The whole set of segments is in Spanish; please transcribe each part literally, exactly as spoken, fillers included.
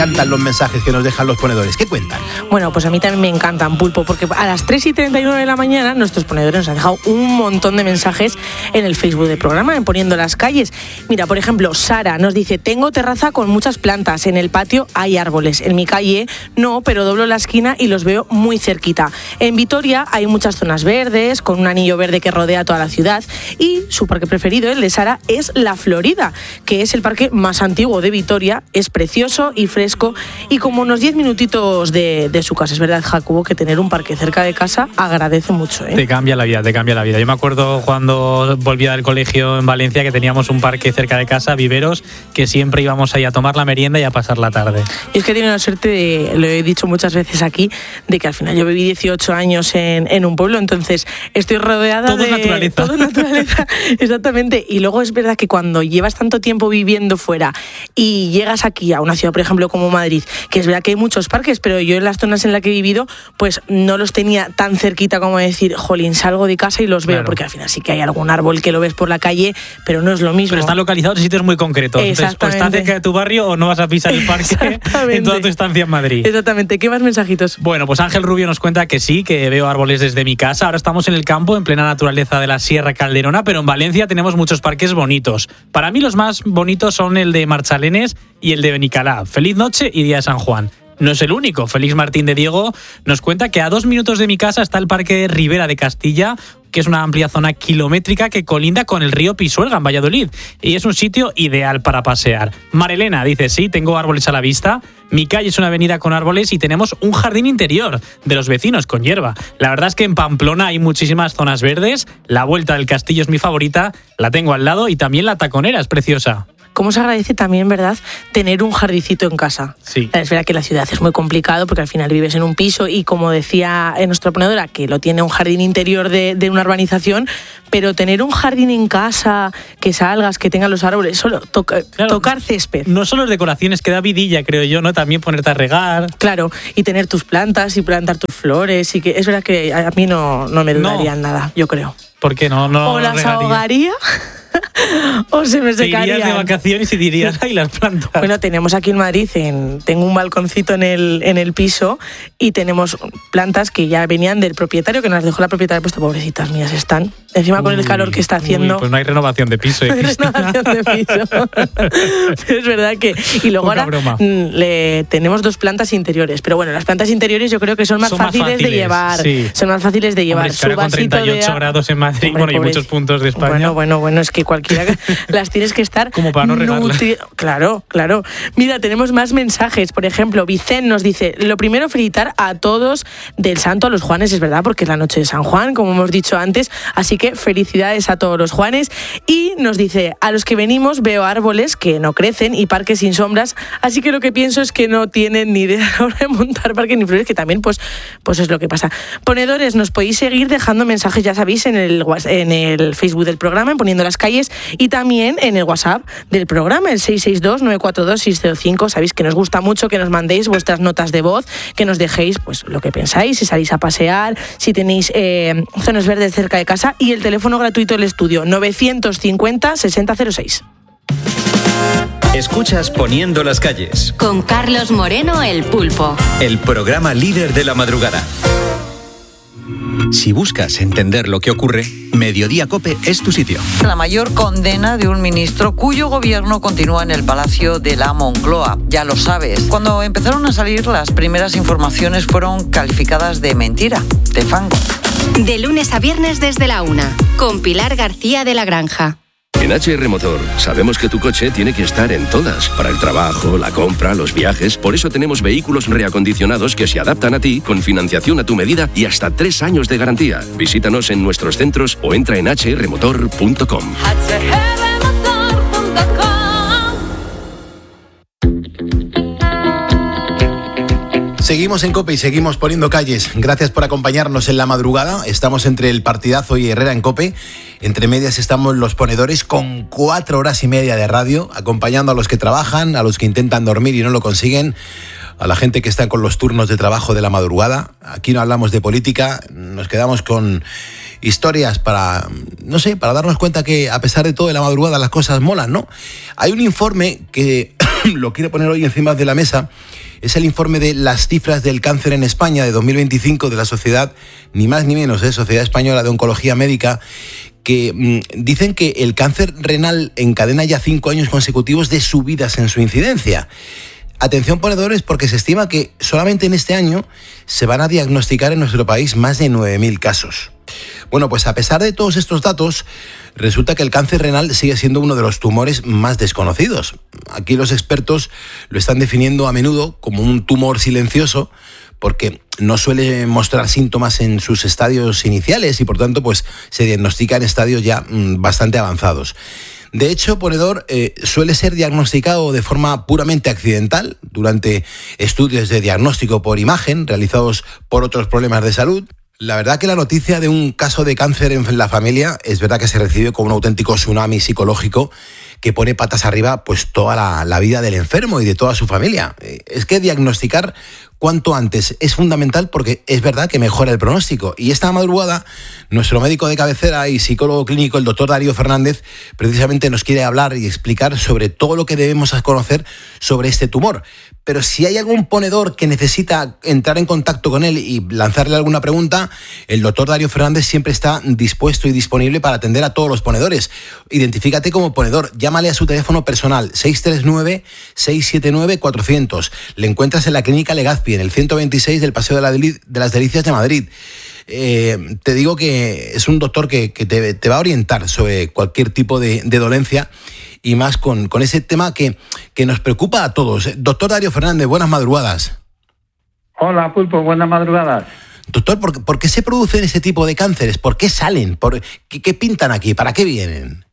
encantan los mensajes que nos dejan los ponedores. ¿Qué cuentan? Bueno, pues a mí también me encantan, Pulpo, porque a las tres y treinta y nueve de la mañana nuestros ponedores nos han dejado un montón de mensajes en el Facebook del programa, en Poniendo las Calles. Mira, por ejemplo, Sara nos dice: tengo terraza con muchas plantas, en el patio hay árboles, en mi calle no, pero doblo la esquina y los veo muy cerquita. En Vitoria hay muchas zonas verdes, con un anillo verde que rodea toda la ciudad, y su parque preferido, el de Sara, es La Florida, que es el parque más antiguo de Vitoria. Es precioso y fresco y como unos diez minutitos de, de su casa. Es verdad, Jacobo, que tener un parque cerca de casa agradece mucho, ¿eh? Te cambia la vida, te cambia la vida. Yo me acuerdo cuando volvía del colegio en Valencia que teníamos un parque cerca de casa, Viveros, que siempre íbamos ahí a tomar la merienda y a pasar la tarde. Y es que tiene la suerte, de, lo he dicho muchas veces aquí, de que al final yo viví dieciocho años en, en un pueblo, entonces estoy rodeada todo de... naturaleza. Todo naturaleza. Exactamente. Y luego es verdad que cuando llevas tanto tiempo viviendo fuera y llegas aquí a una ciudad, por ejemplo, como Madrid, que es verdad que hay muchos parques, pero yo en las zonas en las que he vivido, pues no los tenía tan cerquita como decir, jolín, salgo de casa y los veo, claro. Porque al final sí que hay algún árbol que lo ves por la calle, pero no es lo mismo. Pero están localizados en sitios muy concretos. Entonces, o estás cerca de tu barrio o no vas a pisar el parque en toda tu estancia en Madrid. Exactamente. ¿Qué más mensajitos? Bueno, pues Ángel Rubio nos cuenta que sí, que veo árboles desde mi casa. Ahora estamos en el campo, en plena naturaleza de la Sierra Calderona, pero en Valencia tenemos muchos parques bonitos. Para mí los más bonitos son el de Marchalenes y el de Benicalá. Feliz noche y día de San Juan. No es el único. Félix Martín de Diego nos cuenta que a dos minutos de mi casa está el Parque Ribera de Castilla, que es una amplia zona kilométrica que colinda con el río Pisuerga, en Valladolid, y es un sitio ideal para pasear. Marilena dice: sí, tengo árboles a la vista, mi calle es una avenida con árboles y tenemos un jardín interior de los vecinos con hierba. La verdad es que en Pamplona hay muchísimas zonas verdes, la Vuelta del Castillo es mi favorita, la tengo al lado, y también la Taconera es preciosa. Cómo se agradece también, ¿verdad?, tener un jardicito en casa. Sí. Es verdad que la ciudad es muy complicado porque al final vives en un piso y, como decía nuestra ponedora, que lo tiene un jardín interior de, de una urbanización, pero tener un jardín en casa, que salgas, que tenga los árboles, solo toca, claro, tocar césped. No solo es decoraciones, que da vidilla, creo yo, ¿no? También ponerte a regar. Claro, y tener tus plantas y plantar tus flores, y que es verdad que a mí no, no me dudarían no. nada, yo creo. ¿Por qué no? no o las regaría. ahogaría... o se me secarían. Te irías de vacaciones y dirías, ay, las plantas. Bueno, tenemos aquí en Madrid, en, tengo un balconcito en el, en el piso, y tenemos plantas que ya venían del propietario, que nos dejó la propietaria, pues pobrecitas mías están. Encima uy, con el calor que está haciendo. Uy, pues no hay renovación de piso. ¿eh, no hay renovación de piso. Pero es verdad que... Y luego Poca ahora broma. le, tenemos dos plantas interiores, pero bueno, las plantas interiores yo creo que son más, son fáciles, más fáciles de llevar. Sí. Son más fáciles de llevar. Hombre, es que ahora con treinta y ocho de... grados en Madrid, Hombre, bueno, y muchos puntos de España. Bueno, bueno, bueno, es que cualquiera las tienes que estar... Como para no regarlas. Nutri... Claro, claro. Mira, tenemos más mensajes. Por ejemplo, Vicente nos dice: lo primero, felicitar a todos del Santo a los Juanes, es verdad, porque es la noche de San Juan, como hemos dicho antes, así que felicidades a todos los Juanes. Y nos dice: a los que venimos veo árboles que no crecen y parques sin sombras, así que lo que pienso es que no tienen ni idea a la hora de montar parques ni flores, que también pues, pues es lo que pasa. Ponedores, nos podéis seguir dejando mensajes, ya sabéis, en el, en el Facebook del programa, en Poniendo las Calles, y también en el WhatsApp del programa, el seis seis dos, nueve cuatro dos, seis cero cinco. Sabéis que nos gusta mucho que nos mandéis vuestras notas de voz, que nos dejéis pues lo que pensáis, si salís a pasear, si tenéis eh, zonas verdes cerca de casa, y el teléfono gratuito del estudio novecientos cincuenta, sesenta cero seis. Escuchas Poniendo las Calles con Carlos Moreno, el Pulpo, el programa líder de la madrugada. Si buscas entender lo que ocurre, Mediodía Cope es tu sitio. La mayor condena de un ministro cuyo gobierno continúa en el Palacio de la Moncloa. Ya lo sabes. Cuando empezaron a salir, las primeras informaciones fueron calificadas de mentira, de fango. De lunes a viernes desde la una, con Pilar García de la Granja. En H R Motor sabemos que tu coche tiene que estar en todas, para el trabajo, la compra, los viajes. Por eso tenemos vehículos reacondicionados que se adaptan a ti, con financiación a tu medida y hasta tres años de garantía. Visítanos en nuestros centros o entra en hache erre motor punto com. Seguimos en COPE y seguimos poniendo calles. Gracias por acompañarnos en la madrugada. Estamos entre el partidazo y Herrera en COPE. Entre medias estamos los ponedores con cuatro horas y media de radio, acompañando a los que trabajan, a los que intentan dormir y no lo consiguen, a la gente que está con los turnos de trabajo de la madrugada. Aquí no hablamos de política, nos quedamos con historias para, no sé, para darnos cuenta que a pesar de todo de la madrugada las cosas molan, ¿no? Hay un informe que lo quiero poner hoy encima de la mesa. Es el informe de las cifras del cáncer en España de dos mil veinticinco de la sociedad, ni más ni menos, ¿eh? Sociedad Española de Oncología Médica, que mmm, dicen que el cáncer renal encadena ya cinco años consecutivos de subidas en su incidencia. Atención, ponedores, porque se estima que solamente en este año se van a diagnosticar en nuestro país más de nueve mil casos. Bueno, pues a pesar de todos estos datos, resulta que el cáncer renal sigue siendo uno de los tumores más desconocidos. Aquí los expertos lo están definiendo a menudo como un tumor silencioso, porque no suele mostrar síntomas en sus estadios iniciales y por tanto pues se diagnostica en estadios ya mmm, bastante avanzados. De hecho, ponedor, eh, suele ser diagnosticado de forma puramente accidental durante estudios de diagnóstico por imagen realizados por otros problemas de salud. La verdad que la noticia de un caso de cáncer en la familia es verdad que se recibe como un auténtico tsunami psicológico que pone patas arriba pues toda la, la vida del enfermo y de toda su familia. Es que diagnosticar cuanto antes es fundamental porque es verdad que mejora el pronóstico. Y esta madrugada, nuestro médico de cabecera y psicólogo clínico, el doctor Darío Fernández, precisamente nos quiere hablar y explicar sobre todo lo que debemos conocer sobre este tumor. Pero si hay algún ponedor que necesita entrar en contacto con él y lanzarle alguna pregunta, el doctor Darío Fernández siempre está dispuesto y disponible para atender a todos los ponedores. Identifícate como ponedor, llámale a su teléfono personal seis tres nueve, seis siete nueve, cuatrocientos. Le encuentras en la Clínica Legazpi, en el ciento veintiséis del Paseo de, la Deli- de las Delicias de Madrid. Eh, te digo que es un doctor que, que te, te va a orientar sobre cualquier tipo de, de dolencia y más con, con ese tema que, que nos preocupa a todos. Doctor Darío Fernández, buenas madrugadas. Hola, Pulpo, buenas madrugadas. Doctor, ¿por, ¿por qué se producen ese tipo de cánceres? ¿Por qué salen? ¿Por qué, qué pintan aquí? ¿Para qué vienen?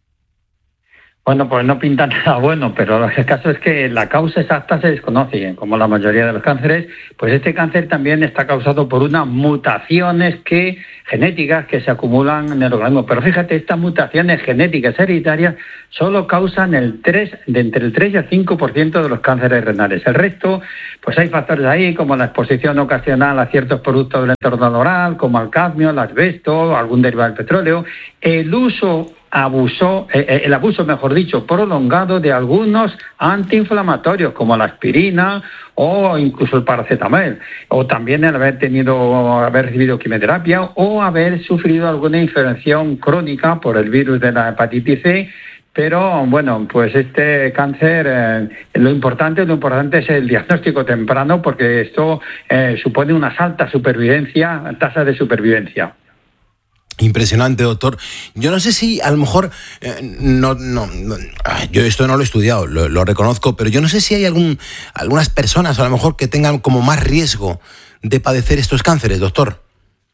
Bueno, pues no pinta nada bueno, pero el caso es que la causa exacta se desconoce. Como la mayoría de los cánceres, pues este cáncer también está causado por unas mutaciones que, genéticas que se acumulan en el organismo. Pero fíjate, estas mutaciones genéticas hereditarias solo causan el tres, de entre el tres y el cinco por ciento de los cánceres renales. El resto, pues hay factores ahí como la exposición ocasional a ciertos productos del entorno laboral, como el cadmio, el asbesto, algún derivado del petróleo, el uso Abusó, eh, el abuso, mejor dicho, prolongado de algunos antiinflamatorios como la aspirina o incluso el paracetamol, o también el haber tenido, haber recibido quimioterapia o haber sufrido alguna infección crónica por el virus de la hepatitis C. Pero bueno, pues este cáncer, eh, lo importante, lo importante es el diagnóstico temprano, porque esto eh, supone una alta supervivencia, tasa de supervivencia. Impresionante, doctor. Yo no sé si a lo mejor, eh, no, no, no, yo esto no lo he estudiado, lo, lo reconozco, pero yo no sé si hay algún, algunas personas a lo mejor que tengan como más riesgo de padecer estos cánceres, doctor.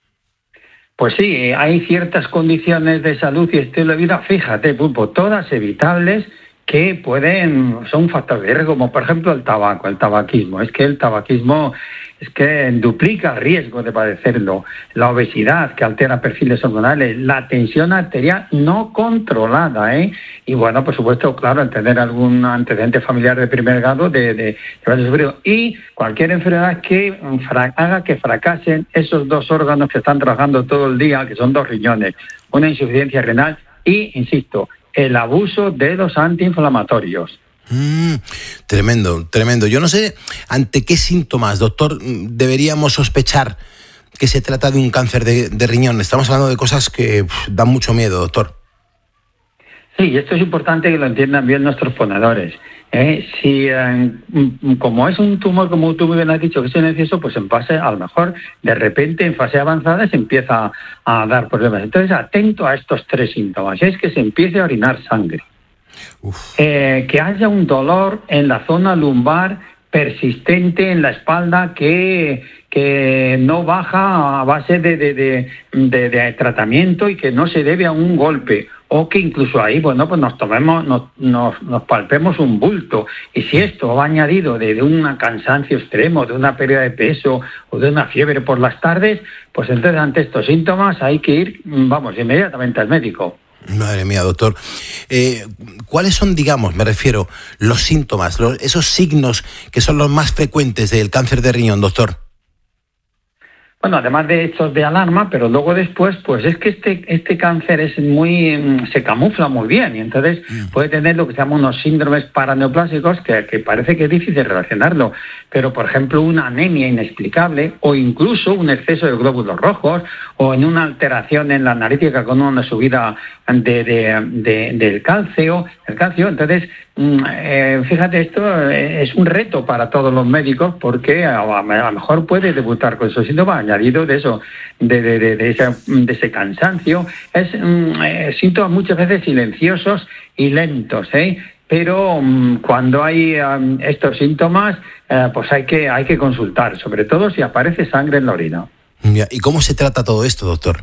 Pues sí, hay ciertas condiciones de salud y estilo de vida, fíjate, Pulpo, todas evitables, que pueden, son un factor de riesgo, como por ejemplo el tabaco, el tabaquismo. Es que el tabaquismo es que duplica el riesgo de padecerlo. La obesidad, que altera perfiles hormonales, la tensión arterial no controlada, ¿eh? Y bueno, por supuesto, claro, el tener algún antecedente familiar de primer grado de, de, de y cualquier enfermedad que fra- haga que fracasen esos dos órganos que están trabajando todo el día, que son dos riñones, una insuficiencia renal y, insisto, el abuso de los antiinflamatorios. Mm, tremendo, tremendo. Yo no sé ante qué síntomas, doctor, deberíamos sospechar que se trata de un cáncer de, de riñón. Estamos hablando de cosas que uf, dan mucho miedo, doctor. Sí, y esto es importante que lo entiendan bien nuestros ponedores. Eh, si eh, como es un tumor, como tú muy bien has dicho, que es silencioso, pues en fase, a lo mejor, de repente, en fase avanzada, se empieza a dar problemas. Entonces, atento a estos tres síntomas. Es que se empiece a orinar sangre. Eh, que haya un dolor en la zona lumbar persistente en la espalda que, que no baja a base de, de, de, de, de tratamiento y que no se debe a un golpe, o que incluso ahí, bueno, pues nos tomemos, nos, nos, nos palpemos un bulto, y si esto va añadido de, de un cansancio extremo, de una pérdida de peso o de una fiebre por las tardes, pues entonces ante estos síntomas hay que ir, vamos, inmediatamente al médico. Madre mía, doctor. Eh, ¿Cuáles son, digamos, me refiero, los síntomas, los, esos signos que son los más frecuentes del cáncer de riñón, doctor? Bueno, además de hechos de alarma, pero luego después, pues es que este este cáncer es muy se camufla muy bien y entonces puede tener lo que se llama unos síndromes paraneoplásicos que, que parece que es difícil relacionarlo, pero por ejemplo una anemia inexplicable o incluso un exceso de glóbulos rojos o en una alteración en la analítica con una subida de, de, de, del calcio, el calcio, entonces eh, fíjate, esto es un reto para todos los médicos porque a, a lo mejor puede debutar con esos síntomas añadido de eso, de, de, de, de, ese, de ese cansancio, es eh, síntomas muchas veces silenciosos y lentos, ¿eh? Pero um, cuando hay um, estos síntomas, eh, pues hay que hay que consultar, sobre todo si aparece sangre en la orina. ¿Y cómo se trata todo esto, doctor?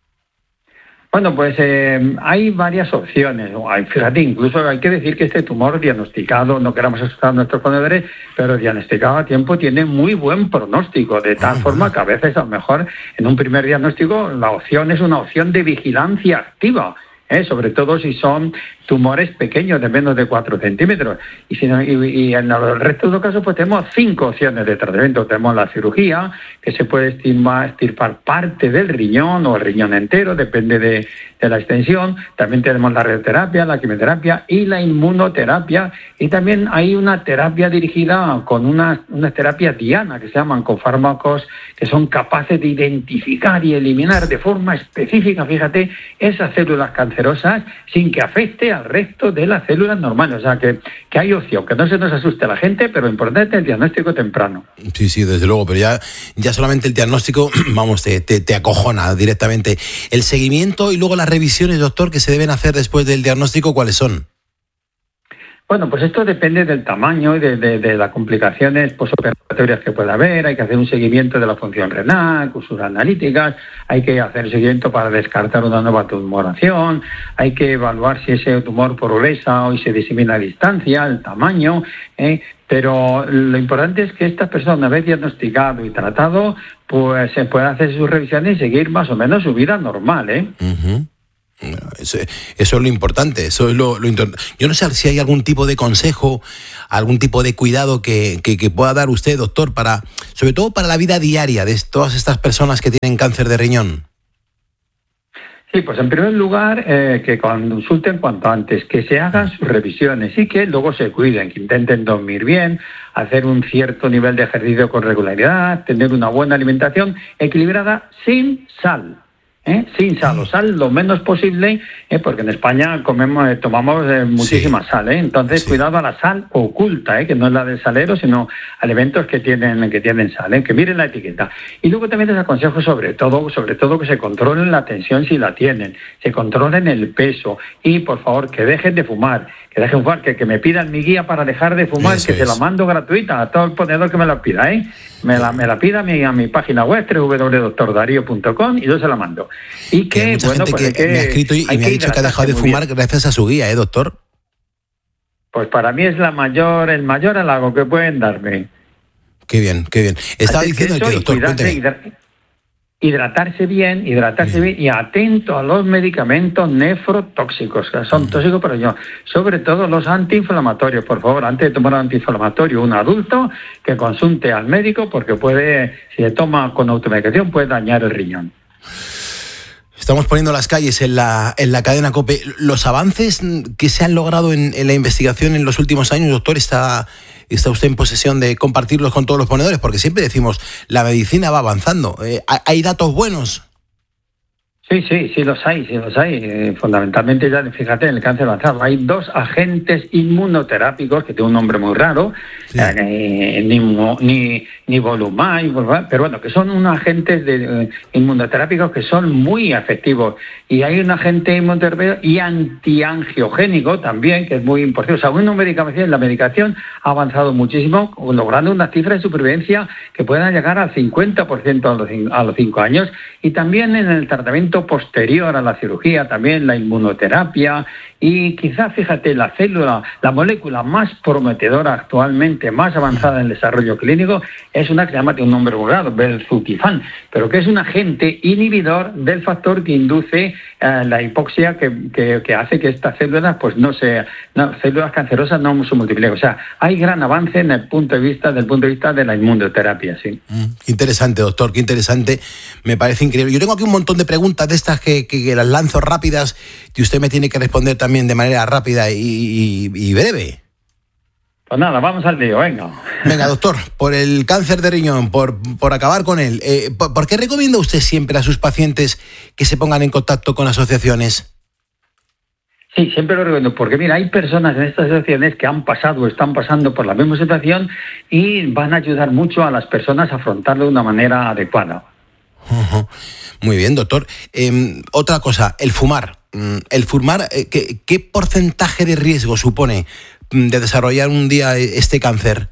Bueno, pues eh, hay varias opciones. Fíjate, incluso hay que decir que este tumor diagnosticado, no queramos asustar a nuestros ponedores, pero diagnosticado a tiempo tiene muy buen pronóstico, de tal forma que a veces a lo mejor en un primer diagnóstico la opción es una opción de vigilancia activa. ¿Eh? Sobre todo si son tumores pequeños de menos de cuatro centímetros. Y, si no, y, y en el resto de los casos pues tenemos cinco opciones de tratamiento. Tenemos la cirugía, que se puede estirpar, estirpar parte del riñón o el riñón entero, depende de, de la extensión. También tenemos la radioterapia, la quimioterapia y la inmunoterapia. Y también hay una terapia dirigida con unas, unas terapias diana que se llaman, con fármacos que son capaces de identificar y eliminar de forma específica, fíjate, esas células cancerosas sin que afecte al resto de las células normales. O sea, que, que hay opción, que no se nos asuste la gente, pero lo importante es el diagnóstico temprano. Sí, sí, desde luego, pero ya, ya solamente el diagnóstico, vamos, te, te, te acojona directamente. El seguimiento y luego las revisiones, doctor, que se deben hacer después del diagnóstico, ¿cuáles son? Bueno, pues esto depende del tamaño y de, de, de las complicaciones posoperatorias que pueda haber. Hay que hacer un seguimiento de la función renal, con sus analíticas, hay que hacer seguimiento para descartar una nueva tumoración, hay que evaluar si ese tumor progresa o se disemina a distancia, el tamaño, ¿eh? Pero lo importante es que esta persona, una vez diagnosticado y tratado, pues se puede hacer sus revisiones y seguir más o menos su vida normal, ¿eh? Uh-huh. Eso, eso es lo importante, eso es lo, lo importante. Yo no sé si hay algún tipo de consejo, algún tipo de cuidado que, que, que pueda dar usted, doctor, para, sobre todo para la vida diaria de todas estas personas que tienen cáncer de riñón. Sí, pues en primer lugar, eh, que consulten cuanto antes, que se hagan sus revisiones y que luego se cuiden, que intenten dormir bien, hacer un cierto nivel de ejercicio con regularidad, tener una buena alimentación equilibrada sin sal. ¿Eh? Sin sal o sal lo menos posible, ¿eh? Porque en España comemos, eh, tomamos eh, muchísima sí. sal, ¿eh? Entonces sí. Cuidado a la sal oculta, ¿eh? Que no es la del salero, sino alimentos que tienen que tienen sal, ¿eh? Que miren la etiqueta. Y luego también les aconsejo sobre todo, sobre todo que se controlen la tensión si la tienen, se controlen el peso y por favor que dejen de fumar, que dejen de fumar, que, que me pidan mi guía para dejar de fumar, Eso que es. Se la mando gratuita a todo el ponedor que me la pida, ¿eh? Me la, me la pida a mi, a mi página web, doble u doble u doble u punto doctor darío punto com, y yo se la mando. Y que, que hay mucha bueno, gente pues que, que me ha escrito y, y me ha dicho que ha dejado de fumar bien. Gracias a su guía, ¿eh, doctor? Pues para mí es la mayor, el mayor halago que pueden darme. Qué bien, qué bien. Estaba Así diciendo que, que, doctor, cuidarse, hidratarse bien, hidratarse bien. bien y atento a los medicamentos nefrotóxicos, que son tóxicos para yo, sobre todo los antiinflamatorios. Por favor, antes de tomar un antiinflamatorio, un adulto que consulte al médico porque puede, si se toma con automedicación, puede dañar el riñón. Estamos poniendo las calles en la, en la cadena COPE. ¿Los avances que se han logrado en, en la investigación en los últimos años, doctor, está, está usted en posesión de compartirlos con todos los ponedores? Porque siempre decimos, la medicina va avanzando. Eh, ¿Hay datos buenos? Sí, sí, sí los hay, sí los hay. Eh, fundamentalmente, ya fíjate, en el cáncer avanzado hay dos agentes inmunoterápicos que tienen un nombre muy raro, sí. eh, ni, ni, ni Volumai, pero bueno, que son unos agentes de, eh, inmunoterápicos que son muy efectivos. Y hay un agente inmunoterápico y antiangiogénico también, que es muy importante. O sea, una medicación, la medicación ha avanzado muchísimo, logrando una cifra de supervivencia que pueda llegar al cincuenta por ciento a los, a los cinco años. Y también en el tratamiento posterior a la cirugía, también la inmunoterapia y quizás, fíjate, la célula, la molécula más prometedora actualmente, más avanzada en el desarrollo clínico, es una que se llama, tiene un nombre burlado, belzutifan, pero que es un agente inhibidor del factor que induce eh, la hipoxia que, que, que hace que estas células, pues no se, no, células cancerosas no se multipliquen. O sea, hay gran avance en el punto de vista, del punto de vista de la inmunoterapia, sí. Mm, qué interesante, doctor, qué interesante. Me parece increíble. Yo tengo aquí un montón de preguntas de estas que, que, que las lanzo rápidas y usted me tiene que responder también de manera rápida y, y, y breve. Pues nada, vamos al lío, venga. Venga, doctor, por el cáncer de riñón, por, por acabar con él, eh, ¿por, ¿por qué recomienda usted siempre a sus pacientes que se pongan en contacto con asociaciones? Sí, siempre lo recomiendo, porque mira, hay personas en estas asociaciones que han pasado o están pasando por la misma situación y van a ayudar mucho a las personas a afrontarlo de una manera adecuada. Uh-huh. Muy bien, doctor. Eh, otra cosa, el fumar. El fumar, eh, ¿qué, ¿qué porcentaje de riesgo supone de desarrollar un día este cáncer?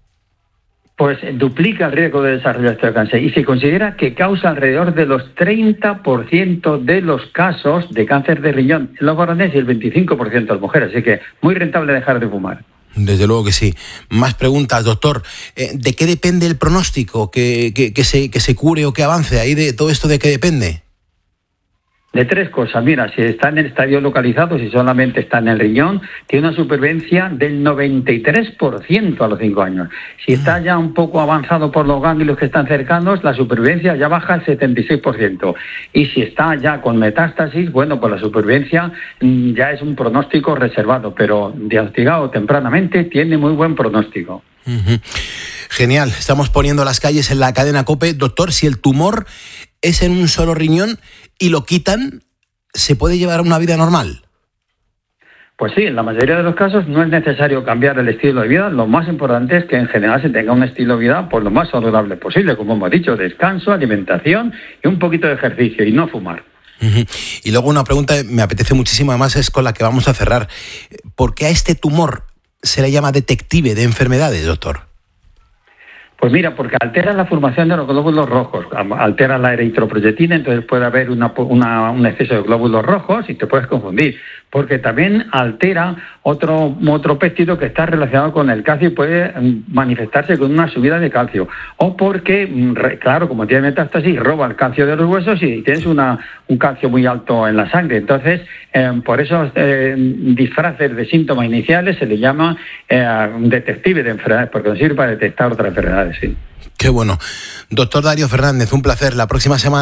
Pues duplica el riesgo de desarrollar este cáncer y se considera que causa alrededor de los treinta por ciento de los casos de cáncer de riñón en los varones y el veinticinco por ciento de las mujeres, así que muy rentable dejar de fumar. Desde luego que sí. Más preguntas, doctor. ¿De qué depende el pronóstico? ¿Que, que, que, se, que se cure o que avance? ¿Ahí de todo esto de qué depende? De tres cosas. Mira, si está en el estadio localizado, si solamente está en el riñón, tiene una supervivencia del noventa y tres por ciento a los cinco años. Si está ya un poco avanzado por los ganglios que están cercanos, la supervivencia ya baja al setenta y seis por ciento. Y si está ya con metástasis, bueno, pues la supervivencia mmm, ya es un pronóstico reservado, pero diagnosticado tempranamente tiene muy buen pronóstico. Uh-huh. Genial. Estamos poniendo las calles en la cadena COPE. Doctor, si el tumor es en un solo riñón y lo quitan, ¿se puede llevar a una vida normal? Pues sí, en la mayoría de los casos no es necesario cambiar el estilo de vida. Lo más importante es que en general se tenga un estilo de vida pues lo más saludable posible, como hemos dicho, descanso, alimentación y un poquito de ejercicio y no fumar. Uh-huh. Y luego una pregunta que me apetece muchísimo, además es con la que vamos a cerrar. ¿Por qué a este tumor se le llama detective de enfermedades, doctor? Pues mira, porque altera la formación de los glóbulos rojos, altera la eritroproyectina, entonces puede haber una, una, un exceso de glóbulos rojos y te puedes confundir, porque también altera otro, otro péptido que está relacionado con el calcio y puede manifestarse con una subida de calcio, o porque, claro, como tiene metástasis, roba el calcio de los huesos y tienes una, un calcio muy alto en la sangre. Entonces, eh, por esos eh, disfraces de síntomas iniciales se le llama eh, detective de enfermedades, porque nos sirve para detectar otras enfermedades. Sí. Qué bueno. Doctor Darío Fernández, un placer. La próxima semana